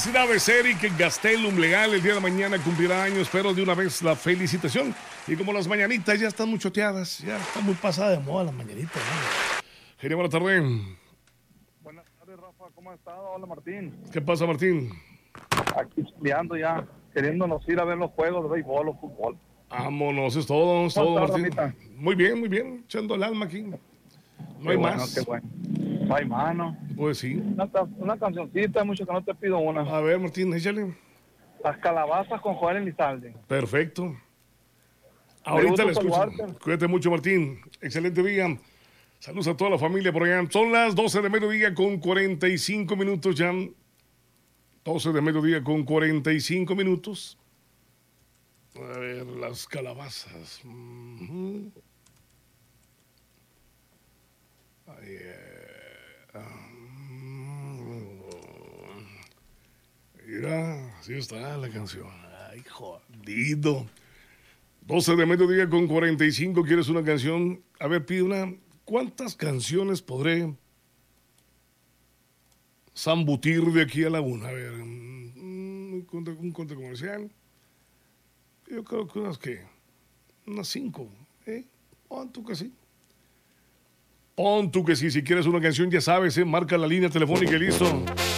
Felicidades, Eric Gastelum Legal. El día de mañana cumplirá años, pero de una vez la felicitación. Y como las mañanitas ya están muy choteadas, ya está muy pasada de moda las mañanitas, ¿no? Genio, buena tarde. Buenas tardes, Rafa. ¿Cómo has estado? Hola, Martín. ¿Qué pasa, Martín? Aquí estudiando ya, queriéndonos ir a ver los juegos de béisbol o fútbol. Vámonos, es todo, Martín. Ramita? Muy bien, echando el alma aquí. No Qué hay bueno, más. qué bueno. No hay mano. Pues sí. Una cancioncita, mucho que no te pido una. A ver, Martín, échale. Las calabazas con Joel Elizalde. Perfecto. Ahorita le escucho. Saludarte. Cuídate mucho, Martín. Excelente día. Saludos a toda la familia por allá. Son las 12 de mediodía con 45 minutos ya. 12 de mediodía con 45 minutos. A ver, las calabazas. Mira, así está la canción. Ay, jodido. 12 de mediodía con 45. ¿Quieres una canción? A ver, pide una. ¿Cuántas canciones podré zambutir de aquí a la una? A ver, un corte comercial. Yo creo que unas 5. Pon tú que sí. Pon tú que sí. Si quieres una canción, ya sabes, marca la línea telefónica y listo.